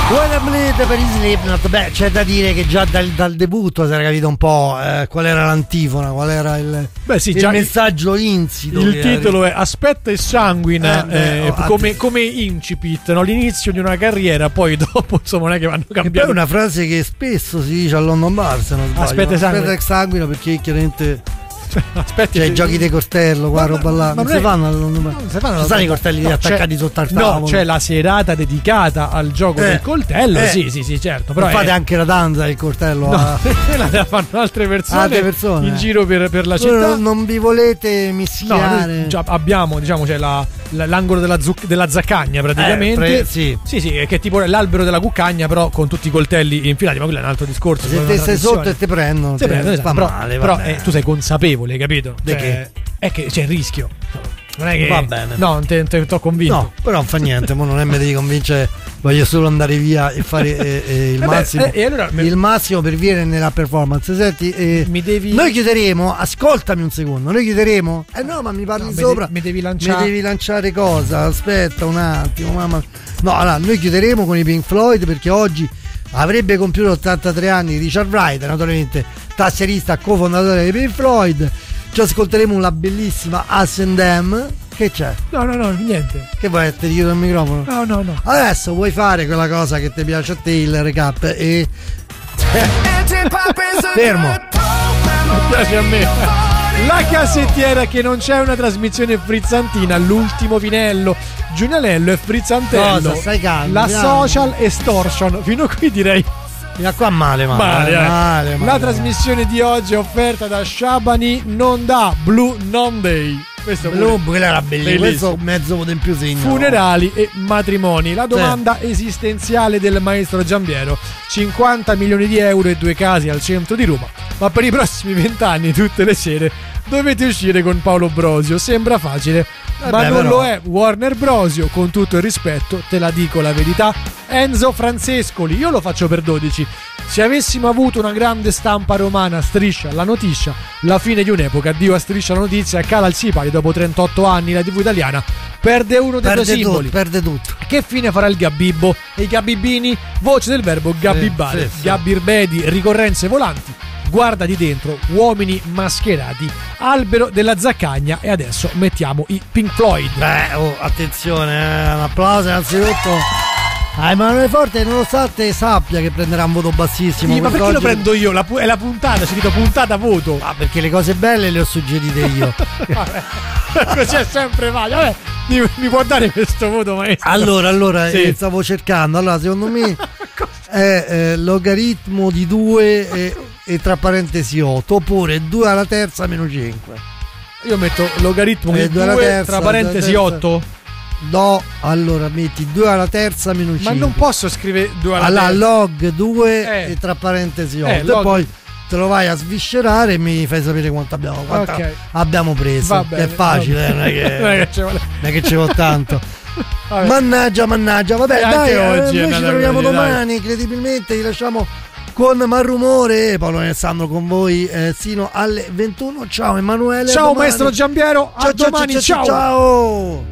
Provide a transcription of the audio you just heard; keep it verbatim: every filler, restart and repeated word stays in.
When I Bleed per i Slipknot. Beh, c'è da dire che già dal, dal debutto si era capito un po' eh, qual era l'antifona, qual era il, Beh, sì, il già messaggio insito. Il titolo è Aspetta e sanguina, eh, beh, eh, oh, come, come incipit, no? L'inizio di una carriera, poi dopo insomma non è che vanno Che cambiando. poi è una frase che spesso si dice a London Bar, se non sbaglio. Aspetta e sanguina. Aspetta e sanguina, perché chiaramente Aspetti, cioè i giochi dei costello, qua, Ma- roba là. ma Non non si è- fanno a London Bar. non si fanno Ci alla- stanno i coltelli no, attaccati c'è- sotto al tavolo. No, c'è la serata dedicata al gioco Eh. del coltello. Eh. Sì, sì, sì, certo. Però Non fate è- anche la danza il coltello. No, a- la fanno altre persone, Altre persone. in giro per, per la Voi città. non, non vi volete No, mischiare. noi già abbiamo, diciamo, c'è la, la- l'angolo della, zuc- della zaccagna praticamente. Eh, pre- sì. sì, sì, che è tipo l'albero della cuccagna, però con tutti i coltelli infilati. Ma quello è un altro discorso. Se quello è te una stai tradizione. sotto e ti prendono, Sì, te- prendo, esatto, fa però, male. però vabbè. eh, tu sei consapevole, capito? Di Cioè, che? È che c'è il rischio. Non è che. Va bene. No, non te, te, t'ho convinto. No, però non fa niente, mo non è me devi convincere, voglio solo andare via e fare eh, eh, il Eh beh, massimo. eh, e allora me- il massimo per vivere nella performance. Senti, eh, Mi devi. noi chiuderemo, ascoltami un secondo, noi chiuderemo. Eh no, ma mi parli No, mi sopra. de- mi devi Mi lanciare. devi lanciare cosa? Aspetta un attimo, mamma. No, allora, noi chiuderemo con i Pink Floyd perché oggi avrebbe compiuto ottantatré anni Richard Wright, naturalmente tastierista, cofondatore dei Pink Floyd. Ci ascolteremo la bellissima Us and Them. Che c'è? No, no, no, niente. Che vuoi? Ti chiudo il microfono? No, no, no. Adesso vuoi fare quella cosa che ti piace a te, il recap e... Fermo. Mi piace a me. La cassettiera che non c'è una trasmissione frizzantina, l'ultimo vinello, Giunialello e Frizzantello. Cosa? Stai calmo, La piano. social extortion. Fino a qui direi Fino a qua male, male. male, eh. male, male. La trasmissione di oggi è offerta da Sciabani non da Blue Monday. Questo è Blue, quella era bellissima. Bellissimo. Questo mezzo voto in più segno. Funerali e matrimoni. La domanda esistenziale del maestro Giambiero: cinquanta milioni di euro e due case al centro di Roma, ma per i prossimi vent'anni tutte le sere dovete uscire con Paolo Brosio. Sembra facile, Eh ma beh, non però. lo è. Warner Brosio, con tutto il rispetto, te la dico la verità. Enzo Francescoli, io lo faccio per dodici. Se avessimo avuto una grande stampa romana, Striscia la notizia, la fine di un'epoca. Addio a Striscia la notizia, cala al sipari dopo trentotto anni. La tivù italiana perde uno dei Perde suoi simboli. tutto, perde tutto. Che fine farà il Gabibbo? E i Gabibini? Voce del verbo gabbibare. Sì, sì, sì. Gabirbedi, ricorrenze volanti. Guarda di dentro, uomini mascherati. Albero della zaccagna. E adesso mettiamo i Pink Floyd. Beh, oh, attenzione, eh, un applauso innanzitutto a Emanuele Forte, nonostante sappia che prenderà un voto bassissimo. Sì, ma perché lo quest'oggi. prendo io? La pu- è la puntata, ci dico puntata voto. Ah, perché le cose belle le ho suggerite io. Così è sempre valido. Vabbè, mi, mi può dare questo voto, maestro? Allora, allora, Sì. eh, stavo cercando. Allora, secondo me è eh, logaritmo di due e, e tra parentesi otto, oppure due alla terza meno cinque. Io metto logaritmo Eh, di due alla due terza, tra parentesi due alla terza. otto. No, allora metti due alla terza meno cinque. Ma non posso scrivere due alla Allora, terza. log due Eh. e tra parentesi otto. Eh, e log- poi te lo vai a sviscerare e mi fai sapere quanto abbiamo, quanta Ok. abbiamo preso. Va Che bene, è facile, va non è bene. Non è che, che ci vuole. non è che ci vuole tanto. Vabbè. Mannaggia, mannaggia, vabbè, E dai, anche eh, oggi è noi ci andata troviamo così, dai. domani, incredibilmente, vi lasciamo con Malrumore, Paolo Alessandro con voi eh, sino alle ventuno. Ciao Emanuele. a Ciao domani. maestro Giambiero, a Ciao, ciao, domani, ciao, ciao, ciao. ciao.